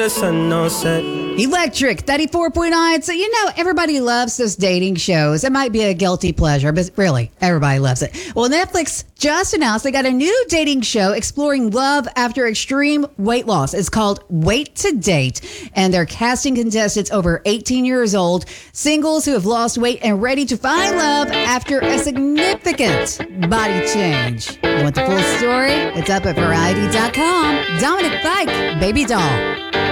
sun, no set. Electric 34.9. So, everybody loves those dating shows. It might be a guilty pleasure, but really, everybody loves it. Well, Netflix just announced they got a new dating show exploring love after extreme weight loss. It's called Wait to Date, and they're casting contestants over 18 years old, singles who have lost weight and ready to find love after a significant body change. You want the full story? It's up at Variety.com. Dominic Fike, Baby Doll.